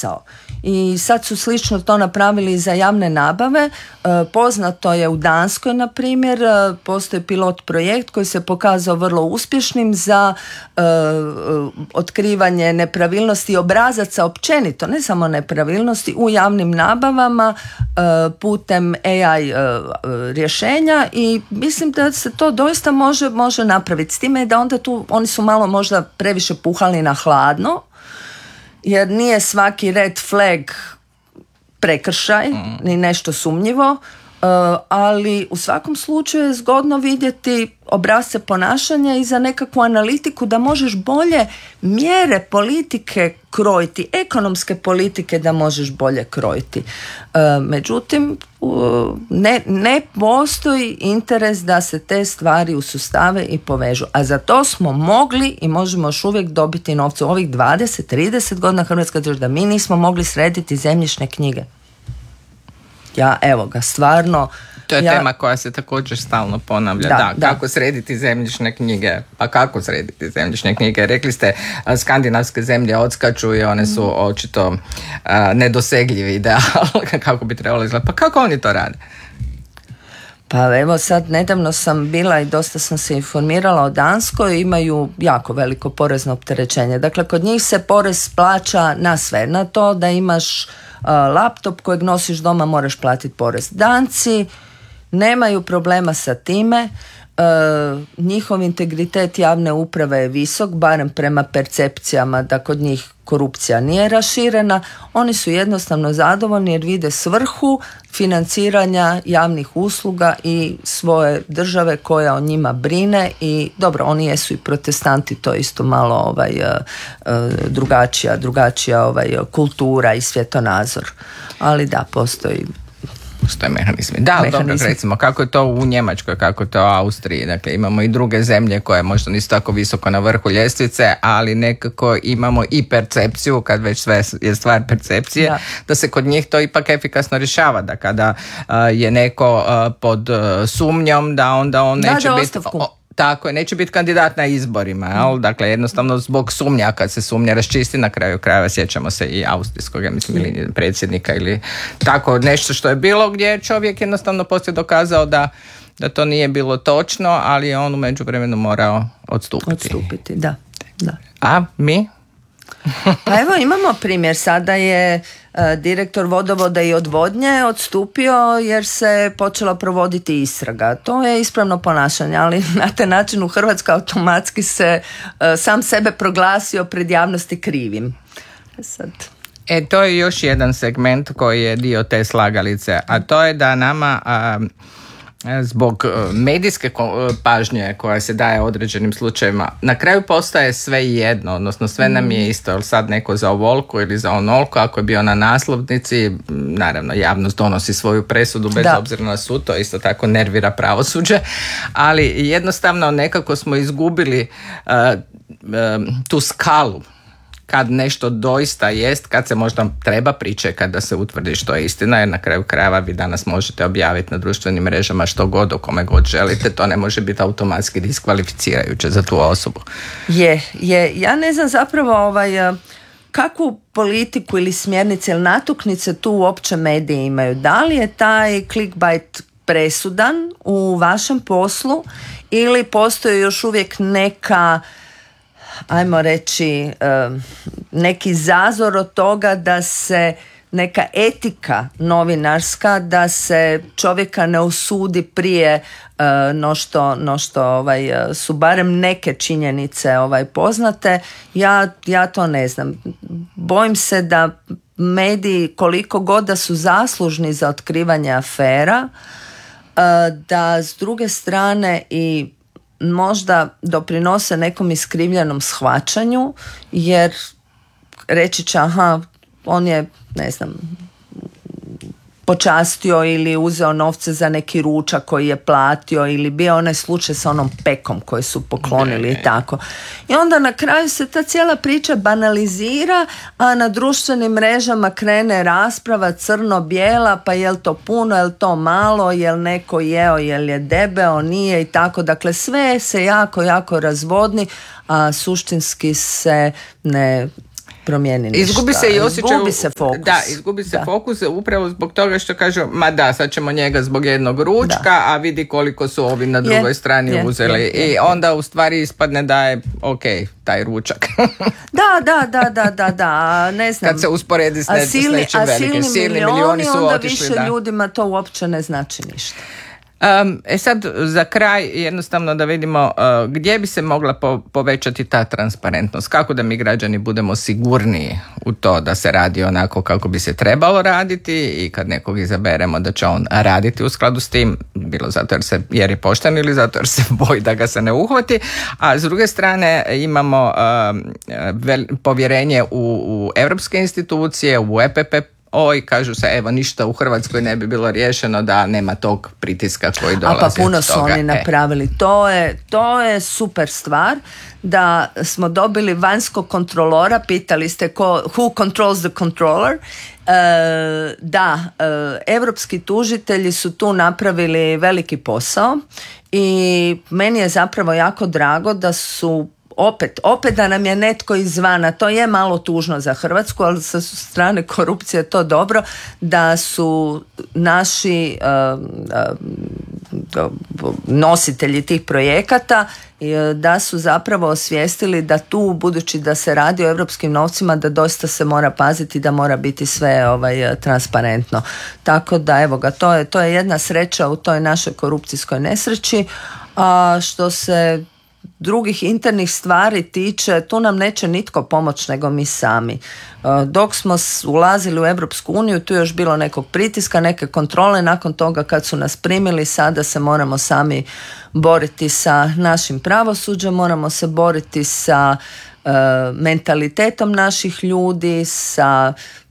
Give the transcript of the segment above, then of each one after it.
posao. I sad su slično to napravili za javne nabave. Poznato je u Danskoj, na primjer, postoji pilot projekt koji se pokazao vrlo uspješnim za otkrivanje nepravilnosti i obrazaca općenito, ne samo nepravilnosti u javnim nabavama putem AI rješenja, i mislim da se to doista može napraviti. S time da onda tu oni su malo možda previše puhali na hladno, jer nije svaki red flag prekršaj ni nešto sumnjivo, ali u svakom slučaju je zgodno vidjeti obrasce ponašanja i za nekakvu analitiku da možeš bolje mjere politike krojiti, ekonomske politike da možeš bolje krojiti. Međutim, ne postoji interes da se te stvari usustave i povežu. A za to smo mogli i možemo još uvijek dobiti novce. U ovih 20-30 godina Hrvatska država, da mi nismo mogli srediti zemljišne knjige. Ja, evo ga, stvarno... To je tema koja se također stalno ponavlja. Da. Kako srediti zemljišne knjige? Pa kako srediti zemljišne knjige? Rekli ste, skandinavske zemlje odskaču i one su očito nedosegljivi ideal kako bi trebalo izgledati. Pa kako oni to rade? Pa evo sad, nedavno sam bila i dosta sam se informirala o Danskoj, imaju jako veliko porezno opterećenje. Dakle, kod njih se porez plaća na sve. Na to da imaš laptop kojeg nosiš doma, moraš platiti porez. Danci nemaju problema sa time, njihov integritet javne uprave je visok, barem prema percepcijama da kod njih korupcija nije raširena. Oni su jednostavno zadovoljni jer vide svrhu financiranja javnih usluga i svoje države koja o njima brine. I dobro, oni jesu i protestanti, to je isto malo drugačija kultura i svjetonazor, ali da, postoji mehanizmi. Da, dobro, recimo, kako je to u Njemačkoj, kako je to u Austriji. Dakle, imamo i druge zemlje koje možda nisu tako visoko na vrhu ljestvice, ali nekako imamo i percepciju, kad već sve je stvar percepcije, da se kod njih to ipak efikasno rješava, da kada je neko pod sumnjom, da onda on neće biti... Tako je, neće biti kandidat na izborima, jel? Dakle, jednostavno zbog sumnja, kad se sumnja raščisti, na kraju krajeva sjećamo se i austrijskog, ja mislim, ili predsjednika ili tako nešto što je bilo, gdje je čovjek jednostavno poslije dokazao da to nije bilo točno, ali je on u međuvremenu morao odstupiti. Da. A mi? Pa evo, imamo primjer, sada je direktor vodovoda i odvodnje odstupio jer se počela provoditi istraga. To je ispravno ponašanje, ali na taj način u Hrvatskoj automatski se sam sebe proglasio pred javnosti krivim. Sad... To je još jedan segment koji je dio te slagalice, a to je da nama... zbog medijske pažnje koja se daje određenim slučajevima, na kraju postaje sve jedno, odnosno sve nam je isto, jel sad neko za ovolku ili za onolku, ako je bio na naslovnici, naravno javnost donosi svoju presudu bez obzira na sud, to isto tako nervira pravosuđe, ali jednostavno nekako smo izgubili tu skalu kad nešto doista jest, kad se možda treba pričekati da se utvrdi što je istina, jer na kraju krajeva vi danas možete objaviti na društvenim mrežama što god, o kome god želite, to ne može biti automatski diskvalificirajuće za tu osobu. Ja ne znam zapravo kakvu politiku ili smjernice ili natuknice tu uopće mediji imaju. Da li je taj clickbait presudan u vašem poslu ili postoji još uvijek neka, ajmo reći, neki zazor od toga da se neka etika novinarska, da se čovjeka ne osudi prije no što su barem neke činjenice poznate. Ja to ne znam. Bojim se da mediji, koliko god da su zaslužni za otkrivanje afera, da s druge strane i možda doprinose nekom iskrivljenom shvaćanju, jer reći će, on je, ne znam, počastio ili uzeo novce za neki ručak koji je platio, ili bio onaj slučaj sa onom pekom koju su poklonili i tako. I onda na kraju se ta cijela priča banalizira, a na društvenim mrežama krene rasprava crno-bijela, pa je li to puno, je li to malo, je li neko jeo, je li je debeo, nije i tako. Dakle, sve se jako, jako razvodni, a suštinski se promijeni ništa. Izgubi se i osjećaj, izgubi se fokus. Da, izgubi se fokus upravo zbog toga što kažu, ma da, sad ćemo njega zbog jednog ručka, a vidi koliko su ovi na drugoj strani uzeli. I onda u stvari ispadne da je taj ručak. Da, ne znam. Kad se usporedi s nečim velikim, silni milioni su onda otišli. Više ljudima to uopće ne znači ništa. Sad za kraj jednostavno da vidimo gdje bi se mogla povećati ta transparentnost, kako da mi građani budemo sigurniji u to da se radi onako kako bi se trebalo raditi i kad nekog izaberemo da će on raditi u skladu s tim, bilo zato jer je pošten ili zato jer se boji da ga se ne uhvati, a s druge strane imamo povjerenje u europske institucije, u EPP. Kažu se, evo, ništa u Hrvatskoj ne bi bilo riješeno da nema tog pritiska koji dolazi od toga. Pa puno su oni napravili. To je super stvar da smo dobili vanjskog kontrolora, pitali ste who controls the controller. Europski tužitelji su tu napravili veliki posao i meni je zapravo jako drago da su opet da nam je netko izvana, to je malo tužno za Hrvatsku, ali sa strane korupcije je to dobro, da su naši nositelji tih projekata da su zapravo osvijestili da tu, budući da se radi o europskim novcima, da doista se mora paziti, da mora biti sve transparentno. Tako da evo ga, to je jedna sreća u toj našoj korupcijskoj nesreći. A što se drugih internih stvari tiče, tu nam neće nitko pomoći nego mi sami. Dok smo ulazili u Europsku uniju, tu je još bilo nekog pritiska, neke kontrole, nakon toga kad su nas primili, sada se moramo sami boriti sa našim pravosuđem, moramo se boriti sa mentalitetom naših ljudi, sa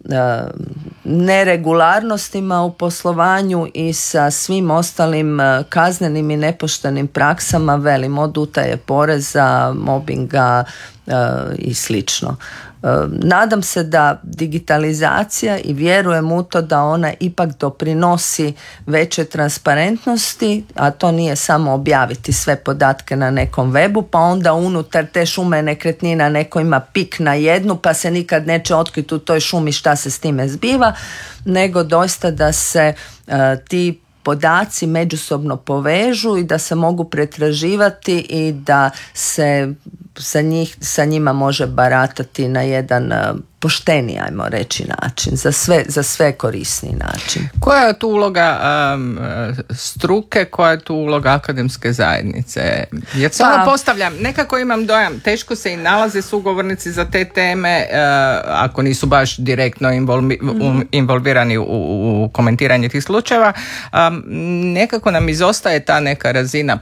neregularnostima u poslovanju i sa svim ostalim kaznenim i nepoštenim praksama, velim, od utaje poreza, mobinga i slično. Nadam se da digitalizacija, i vjerujem u to da ona ipak doprinosi veće transparentnosti, a to nije samo objaviti sve podatke na nekom webu, pa onda unutar te šume nekretnina neko ima pik na jednu, pa se nikad neće otkriti u toj šumi šta se s time zbiva, nego doista da se ti podaci međusobno povežu i da se mogu pretraživati i da se sa njima može baratati na jedan pošteniji, ajmo reći, način, za sve korisni način. Koja je tu uloga struke, koja je tu uloga akademske zajednice? Jer samo postavljam, nekako imam dojam, teško se i nalaze sugovornici za te teme, ako nisu baš direktno involvirani u komentiranje tih slučajeva. Nekako nam izostaje ta neka razina,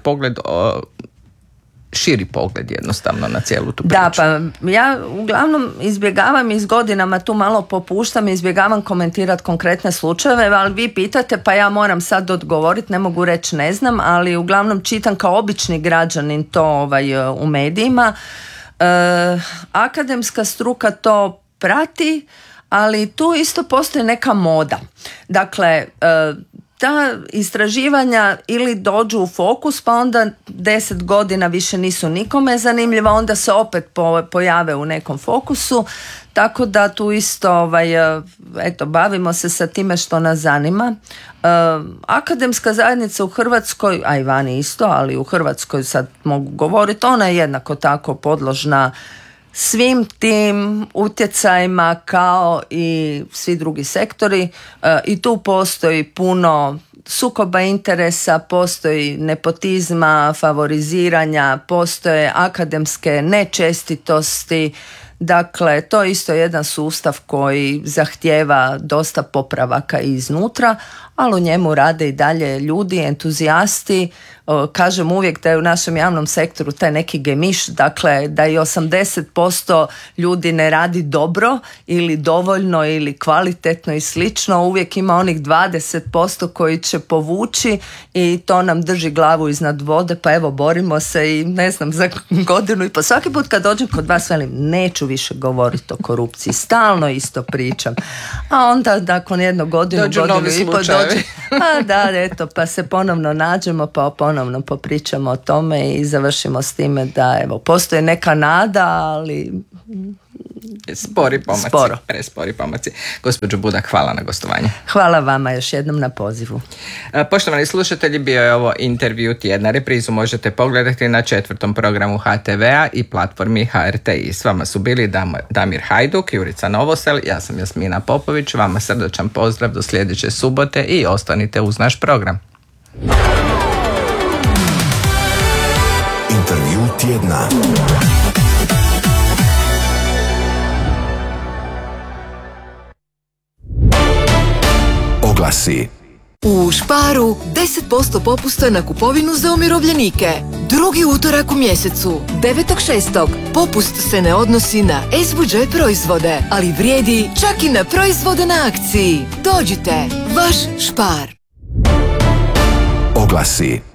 širi pogled jednostavno na cijelu tu priču. Da, pa ja uglavnom izbjegavam, iz godinama tu malo popuštam, izbjegavam komentirati konkretne slučajeve, ali vi pitate pa ja moram sad odgovoriti, ne mogu reći ne znam, ali uglavnom čitam kao obični građanin to u medijima. Akademska struka to prati, ali tu isto postoji neka moda. Dakle, ta istraživanja ili dođu u fokus, pa onda 10 godina više nisu nikome zanimljiva, onda se opet pojave u nekom fokusu, tako da tu isto bavimo se sa time što nas zanima. Akademska zajednica u Hrvatskoj, a i vani isto, ali u Hrvatskoj sad mogu govoriti, ona je jednako tako podložna svim tim utjecajima kao i svi drugi sektori, i tu postoji puno sukoba interesa, postoji nepotizma, favoriziranja, postoje akademske nečestitosti. Dakle, to je isto jedan sustav koji zahtijeva dosta popravaka iznutra, ali u njemu rade i dalje ljudi, entuzijasti. Kažem uvijek da je u našem javnom sektoru taj neki gemiš, dakle da i 80% ljudi ne radi dobro ili dovoljno ili kvalitetno i slično, uvijek ima onih 20% koji će povući i to nam drži glavu iznad vode, pa evo borimo se i ne znam, za godinu i po svaki put kad dođem kod vas velim neću više govoriti o korupciji, stalno isto pričam, a onda nakon jednog godinu i po dođe, pa se ponovno nađemo, pa ponovno popričamo o tome i završimo s time da evo postoji neka nada, ali Spori pomaci, sporo. Prespori pomaci. Gospođo Budak, hvala na gostovanje. Hvala vama još jednom na pozivu. Poštovani slušatelji, bio je ovo intervju tjedna. Reprizu možete pogledati na 4. programu HTV-a i platformi HRTI. S vama su bili Damir Hajduk, Jurica Novosel, ja sam Jasmina Popović. Vama srdačan pozdrav do sljedeće subote i ostanite uz naš program. Intervju tjedna. Oglasi. U Sparu 10% popusta na kupovinu za umirovljenike. Drugi utorak u mjesecu, 9.6. Popust se ne odnosi na S-budžet proizvode, ali vrijedi čak i na proizvode na akciji. Dođite, vaš Spar. Oglasi.